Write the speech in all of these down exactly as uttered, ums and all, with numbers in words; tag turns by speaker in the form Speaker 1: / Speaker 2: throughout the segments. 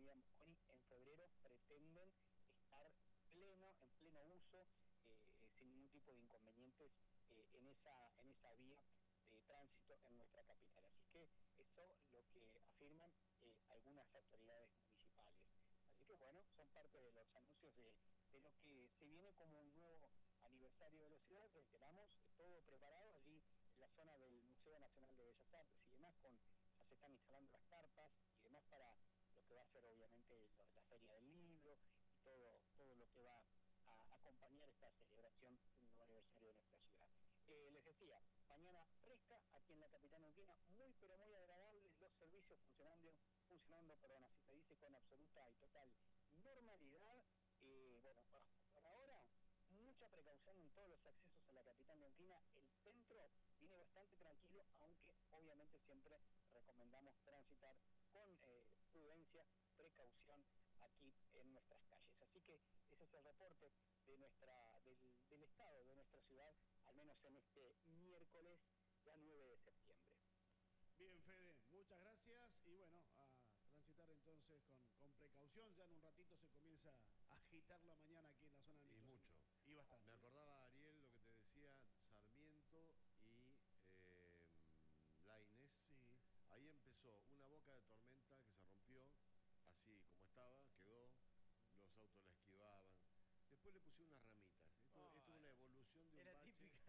Speaker 1: Avenida Mosconi en febrero pretenden estar pleno, en pleno uso, eh, sin ningún tipo de inconvenientes eh, en esa en esa vía de tránsito en nuestra capital. Así que eso lo que afirman eh, algunas autoridades municipales. Así que bueno, son parte de los anuncios de, de lo que se viene como un nuevo aniversario de la ciudad. Reiteramos, todo preparado allí en la zona del Museo Nacional de Bellas Artes y demás, con ya se están instalando las carpas y demás para lo que va a ser obviamente lo, la Feria del Libro y todo, todo lo que va a acompañar esta celebración del nuevo aniversario de nuestra ciudad. Eh, les decía, mañana fresca aquí en la capital neuquina, muy pero muy agradable, los servicios funcionando, funcionando, perdón, así se dice, con absoluta y total normalidad. Eh, bueno, por, por ahora, mucha precaución en todos los accesos a la capital neuquina. El centro viene bastante tranquilo, aunque obviamente siempre recomendamos transitar con eh, prudencia, precaución aquí en nuestras calles. Así que ese es el reporte de nuestra del, del estado de nuestra ciudad, al menos en este miércoles, ya nueve de septiembre.
Speaker 2: Bien, Fede, muchas gracias y bueno, a transitar entonces con, con precaución. Ya en un ratito se comienza a agitar la mañana aquí en la zona de
Speaker 3: Y mucho.
Speaker 2: Y bastante.
Speaker 3: Me acordaba, Ariel, lo que te decía, Sarmiento y eh, Lainez.
Speaker 2: Sí.
Speaker 3: Ahí empezó una boca de tormenta que se rompió, así como estaba, quedó, los autos la esquivaban. Después le pusieron unas ramitas. Esto,
Speaker 4: Oh,
Speaker 3: esto es una evolución de un
Speaker 4: era
Speaker 3: bache.
Speaker 4: Típica.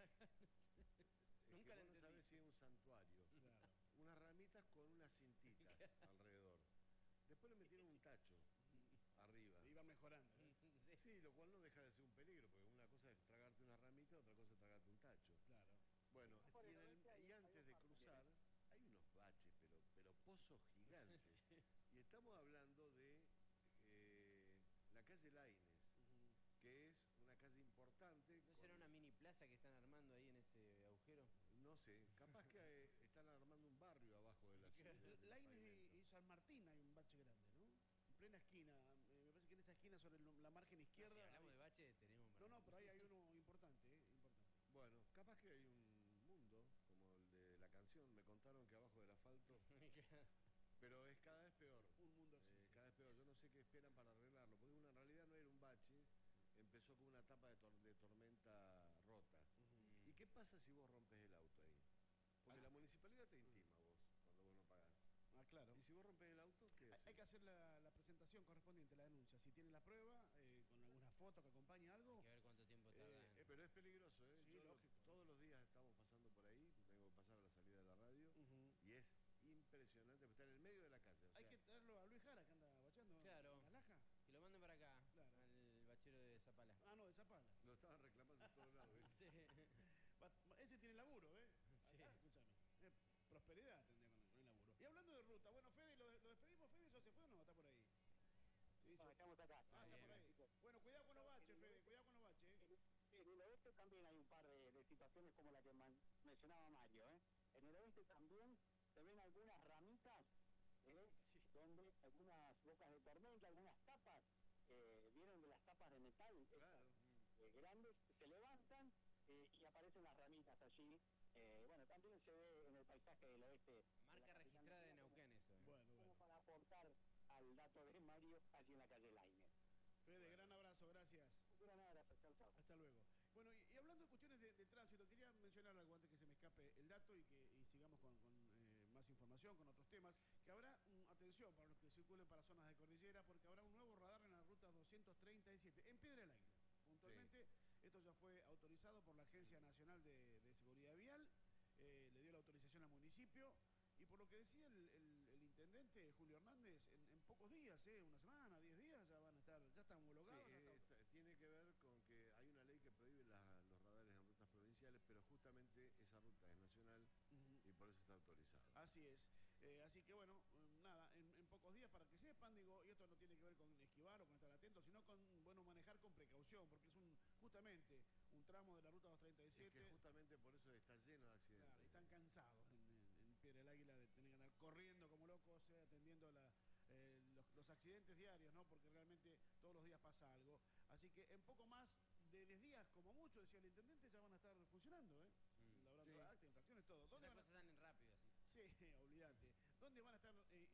Speaker 3: Es
Speaker 4: Nunca
Speaker 3: que
Speaker 4: la
Speaker 3: vos no
Speaker 4: entendí.
Speaker 3: sabés si es un santuario.
Speaker 2: Claro.
Speaker 3: Unas ramitas con unas cintitas alrededor. Después le metieron un tacho arriba.
Speaker 2: Iba mejorando. ¿eh?
Speaker 4: Sí.
Speaker 3: Sí, lo cual no deja de ser un peligro, porque una cosa es tragarte una ramita, otra cosa es tragarte un tacho.
Speaker 2: Claro.
Speaker 3: Bueno, y, en el- y antes de cruzar hay unos baches, pero, pero pozos gigantes.
Speaker 4: Sí.
Speaker 3: Y estamos hablando de eh, la calle Lainez,
Speaker 2: Uh-huh.
Speaker 3: que es una calle importante.
Speaker 4: ¿No
Speaker 3: con-
Speaker 4: será una mini plaza que están armando ahí en ese agujero?
Speaker 3: No sé, capaz que eh, están armando un barrio abajo de la ciudad. de- del
Speaker 2: Lainez
Speaker 3: pavimento.
Speaker 2: y, y San Martín hay un bache grande, ¿no? En plena esquina. eh, me parece que en esa esquina sobre el- la margen izquierda.
Speaker 4: No, si hablamos
Speaker 2: hay-
Speaker 4: de bache, tenemos...
Speaker 2: No, no, pero ahí hay uno importante, ¿eh? Importante.
Speaker 3: Bueno, capaz que hay un mundo, como el de la canción, me contaron que abajo del asfalto, pero es cada vez peor.
Speaker 2: Un mundo
Speaker 3: Eh,
Speaker 2: existe.
Speaker 3: cada vez peor. Yo no sé qué esperan para arreglarlo, porque una, en realidad no era un bache, empezó con una tapa de, tor de tormenta rota.
Speaker 2: Uh-huh.
Speaker 3: ¿Y qué pasa si vos rompes el auto ahí? Porque
Speaker 2: Ah.
Speaker 3: la municipalidad te intima vos, cuando vos no pagás.
Speaker 2: Ah, claro.
Speaker 3: Y si vos rompes el auto, ¿qué
Speaker 2: Hay,
Speaker 3: haces?
Speaker 2: hay que hacer la, la presentación correspondiente, la denuncia. Si tiene la prueba, eh, con alguna foto que acompañe algo.
Speaker 4: Hay que ver cuánto tiempo
Speaker 2: Eh,
Speaker 4: tardan.
Speaker 3: Eh, pero es peligroso, ¿eh?
Speaker 2: Sí,
Speaker 3: Yo
Speaker 2: lógico.
Speaker 3: todos los días estamos pasando por ahí, tengo que pasar a la salida de la radio,
Speaker 2: Uh-huh.
Speaker 3: y es impresionante, porque está en el medio de la calle. O
Speaker 2: Hay
Speaker 3: sea,
Speaker 2: que traerlo a Luis Jara, que anda bachando
Speaker 4: Claro.
Speaker 2: en la laja.
Speaker 4: Y lo manden para acá,
Speaker 2: Claro.
Speaker 4: al bachero de Zapala.
Speaker 2: Ah, no, de Zapala.
Speaker 3: lo estaban reclamando en todos lados. ¿viste?
Speaker 4: Sí.
Speaker 2: Va- Ese tiene laburo, ¿eh?
Speaker 4: Sí.
Speaker 2: Acá, escúchame. Eh, prosperidad tendría con el, con el laburo. Y hablando de ruta, bueno, Fede, ¿lo, lo despedimos, Fede? ¿Ya se fue o no? ¿Está por ahí? Sí,
Speaker 1: No,
Speaker 2: se-
Speaker 1: estamos acá.
Speaker 2: Ah, está
Speaker 4: bien.
Speaker 2: por ahí. Bueno, cuidado con los baches, Fede, cuidado con los baches. ¿eh?
Speaker 1: En el oeste también hay un par de, de situaciones como la que man, mencionaba Mario. ¿eh? En el oeste también se ven algunas ramitas, ¿eh?
Speaker 4: Sí.
Speaker 1: donde algunas bocas de tormenta, algunas tapas, eh, vieron de las tapas de metal,
Speaker 3: Claro.
Speaker 1: estas, eh, grandes, se levantan eh, y aparecen las ramitas allí. Eh, bueno, también se ve en el paisaje del oeste. de
Speaker 4: Marca
Speaker 1: la capital
Speaker 4: registrada de
Speaker 1: neuquina,
Speaker 4: Neuquén eso. ¿eh?
Speaker 2: Bueno,
Speaker 1: como,
Speaker 2: bueno.
Speaker 1: como para aportar al dato de Mario allí en la calle Lainez.
Speaker 2: Fede, gran abrazo, gracias.
Speaker 1: Un gran abrazo, chau, chau.
Speaker 2: Hasta luego. Bueno, y, y hablando de cuestiones de, de tránsito, quería mencionar algo antes que se me escape el dato y que y sigamos con, con, eh, más información, con otros temas, que habrá, um, atención para los que circulen para zonas de cordillera, porque habrá un nuevo radar en la ruta doscientos treinta y siete, en Piedra del Águila. Puntualmente, esto ya fue autorizado por la Agencia Nacional de, de Seguridad Vial, eh, le dio la autorización al municipio. Y por lo que decía el, el, el intendente Julio Hernández, en, en pocos días, eh, una semana, diez días, ya van a estar, ya están
Speaker 3: Sí,
Speaker 2: homologados. ya
Speaker 3: eh,
Speaker 2: está-
Speaker 3: está- tiene que ver con que hay una ley que prohíbe la- los radares en rutas provinciales, pero justamente esa ruta es nacional
Speaker 2: Ujú.
Speaker 3: y por eso está autorizado.
Speaker 2: Así es. Eh, así que bueno, eh, nada, en, en pocos días para que sepan, digo, y esto no tiene que ver con esquivar o con estar atentos, sino con, bueno, manejar con precaución, porque es un justamente un tramo de la ruta doscientos treinta y
Speaker 3: Es
Speaker 2: siete.
Speaker 3: que justamente por eso está lleno de accidentes.
Speaker 2: Claro, y están cansados en, en, en Piedra del Águila de tener que andar corriendo como locos, eh, atendiendo la, eh, los, los accidentes diarios, ¿no? Porque realmente todos los días pasa algo. Así que en poco más de diez días, como mucho, decía el intendente, ya van a estar funcionando, ¿eh?
Speaker 4: Mm.
Speaker 2: Laborando
Speaker 3: Sí.
Speaker 2: actas, infracciones, todo. ¿Dónde
Speaker 4: Esas
Speaker 2: van a-
Speaker 4: cosas salen rápido así.
Speaker 2: Sí, olvídate. ¿Dónde van a estar eh,